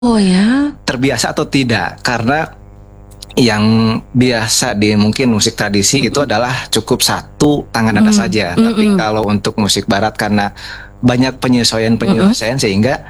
Oh ya? terbiasa atau tidak. Karena yang biasa di mungkin musik tradisi itu adalah cukup satu tangan nada saja. Tapi kalau untuk musik barat karena banyak penyesuaian sehingga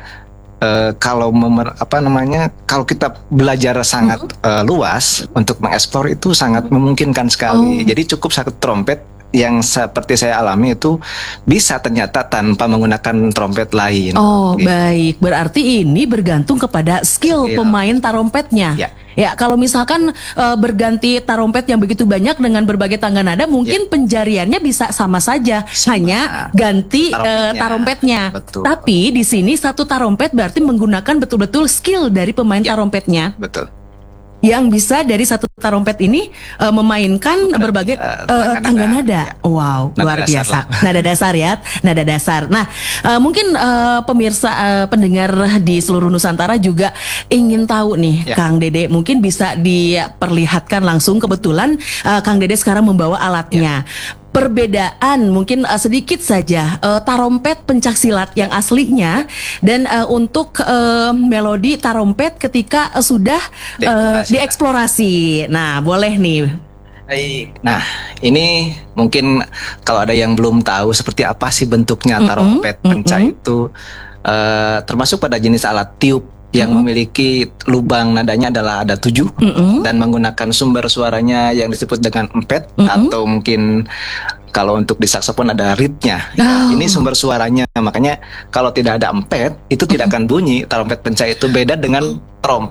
kalau kita belajar sangat luas untuk mengeksplor itu sangat memungkinkan sekali. Jadi cukup satu trompet yang seperti saya alami itu bisa ternyata tanpa menggunakan trompet lain. Oh, baik. Berarti ini bergantung kepada skill pemain tarompetnya. Ya. Ya, kalau misalkan berganti tarompet yang begitu banyak dengan berbagai tangga nada, mungkin penjariannya bisa sama saja, hanya ganti tarompetnya. Betul. Tapi di sini satu tarompet berarti menggunakan betul-betul skill dari pemain tarompetnya. Betul. Yang bisa dari satu tarompet ini memainkan berbagai tangga nada. Wow, Nada luar dasar biasa. lah. Nada dasar ya, nada dasar. Nah, mungkin pemirsa pendengar di seluruh Nusantara juga ingin tahu nih, Kang Dede, mungkin bisa diperlihatkan langsung. Kebetulan Kang Dede sekarang membawa alatnya. Perbedaan mungkin sedikit saja tarompet pencaksilat yang aslinya dan untuk melodi tarompet ketika sudah dieksplorasi. Nah, boleh nih. Baik. Nah, ini mungkin kalau ada yang belum tahu seperti apa sih bentuknya tarompet pencak itu, termasuk pada jenis alat tiup yang memiliki lubang nadanya adalah ada 7 dan menggunakan sumber suaranya yang disebut dengan empet atau mungkin kalau untuk di saksofon ada reednya. Ini sumber suaranya. Makanya kalau tidak ada empet itu tidak akan bunyi. Tarompet pencak itu beda dengan trompet